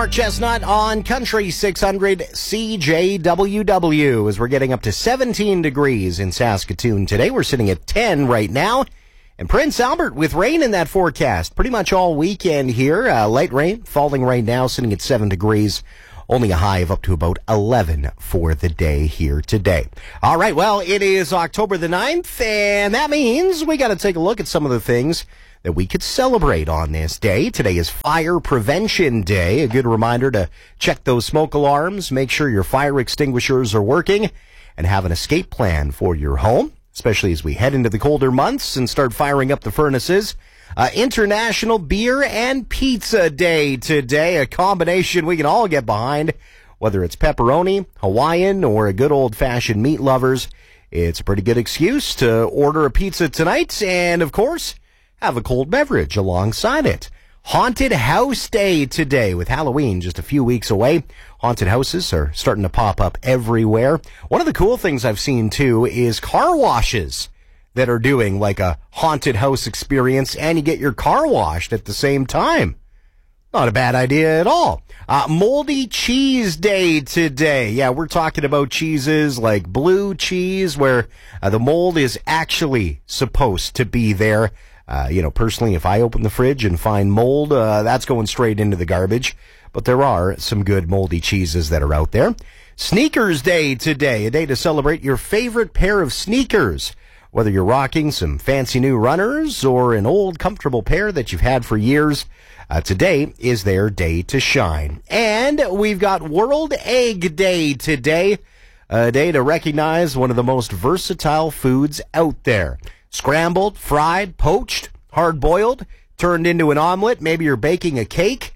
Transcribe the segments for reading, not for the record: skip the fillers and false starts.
Mark Chestnut on Country 600 CJWW as we're getting up to 17 degrees in Saskatoon today. We're sitting at 10 right now. And Prince Albert with rain in that forecast pretty much all weekend here. Light rain falling right now, sitting at 7 degrees. Only a high of up to about 11 for the day here today. All right, well, it is October the 9th, and that means we got to take a look at some of the things that we could celebrate on this day. Today is Fire Prevention Day. A good reminder to check those smoke alarms, make sure your fire extinguishers are working, and have an escape plan for your home, especially as we head into the colder months and start firing up the furnaces. International Beer and Pizza Day today, a combination we can all get behind, whether it's pepperoni, Hawaiian, or a good old-fashioned meat lovers. It's a pretty good excuse to order a pizza tonight and, of course, have a cold beverage alongside it. Haunted House Day today, with Halloween just a few weeks away. Haunted houses are starting to pop up everywhere. One of the cool things I've seen, too, is car washes that are doing like a haunted house experience, and you get your car washed at the same time. Not a bad idea at all. Moldy Cheese Day today. Yeah, we're talking about cheeses like blue cheese, where the mold is actually supposed to be there. Personally, if I open the fridge and find mold, that's going straight into the garbage. But there are some good moldy cheeses that are out there. Sneakers Day today, a day to celebrate your favorite pair of sneakers. Whether you're rocking some fancy new runners or an old comfortable pair that you've had for years, today is their day to shine. And we've got World Egg Day today, a day to recognize one of the most versatile foods out there. Scrambled, fried, poached, hard-boiled, turned into an omelet. Maybe you're baking a cake.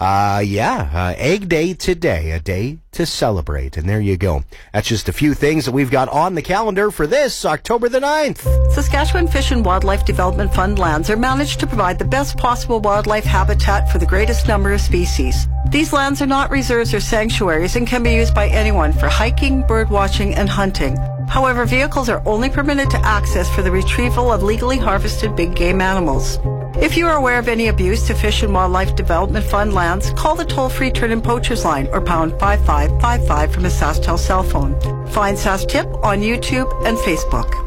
Egg Day today, a day to celebrate. And there you go. That's just a few things that we've got on the calendar for this October the 9th. Saskatchewan Fish and Wildlife Development Fund lands are managed to provide the best possible wildlife habitat for the greatest number of species. These lands are not reserves or sanctuaries and can be used by anyone for hiking, bird watching, and hunting. However, vehicles are only permitted to access for the retrieval of legally harvested big game animals. If you are aware of any abuse to Fish and Wildlife Development Fund lands, call the toll-free Turn-In Poachers line or pound 5555 from a SaskTel cell phone. Find SaskTip on YouTube and Facebook.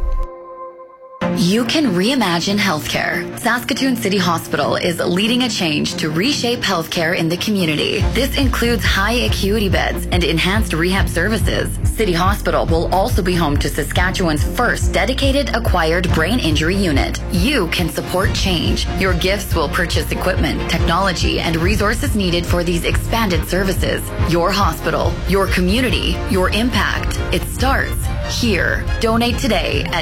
You can reimagine healthcare. Saskatoon City Hospital is leading a change to reshape healthcare in the community. This includes high acuity beds and enhanced rehab services. City Hospital will also be home to Saskatchewan's first dedicated acquired brain injury unit. You can support change. Your gifts will purchase equipment, technology, and resources needed for these expanded services. Your hospital, your community, your impact. It starts here. Donate today at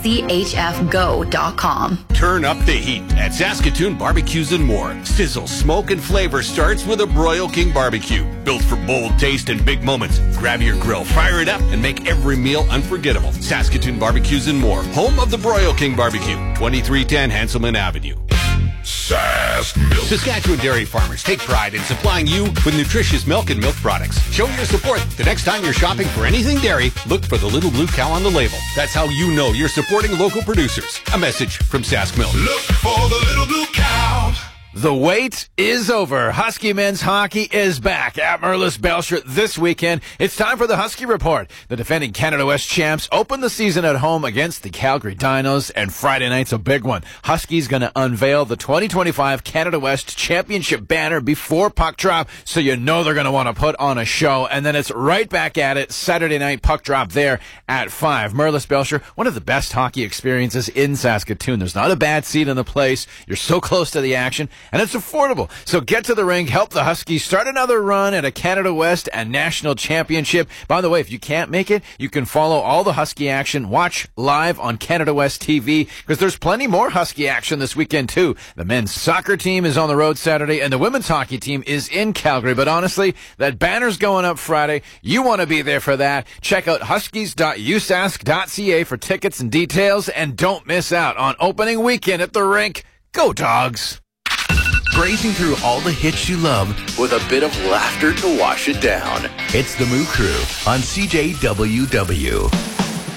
schfgo.com. Turn up the heat at Saskatoon Barbecues and More. Sizzle, smoke, and flavor starts with a Broil King barbecue. Built for bold taste and big moments. Grab your grill, fire it up, and make every meal unforgettable. Saskatoon Barbecues and More. Home of the Broil King barbecue. 2310 Hanselman Avenue. Sask Milk. Saskatchewan dairy farmers take pride in supplying you with nutritious milk and milk products. Show your support. The next time you're shopping for anything dairy, look for the little blue cow on the label. That's how you know you're supporting local producers. A message from Sask Milk. Look for the little blue cow. The wait is over. Husky men's hockey is back at Merlis Belcher this weekend. It's time for the Husky Report. The defending Canada West champs open the season at home against the Calgary Dinos, and Friday night's a big one. Husky's going to unveil the 2025 Canada West Championship banner before puck drop, so you know they're going to want to put on a show. And then it's right back at it Saturday night, puck drop there at 5. Merlis Belcher, one of the best hockey experiences in Saskatoon. There's not a bad seat in the place. You're so close to the action. And it's affordable. So get to the rink, help the Huskies start another run at a Canada West and National Championship. By the way, if you can't make it, you can follow all the Husky action, watch live on Canada West TV, because there's plenty more Husky action this weekend too. The men's soccer team is on the road Saturday, and the women's hockey team is in Calgary. But honestly, that banner's going up Friday. You want to be there for that. Check out huskies.usask.ca for tickets and details, and don't miss out on opening weekend at the rink. Go Dogs! Grazing through all the hits you love with a bit of laughter to wash it down. It's the Moo Crew on CJWW.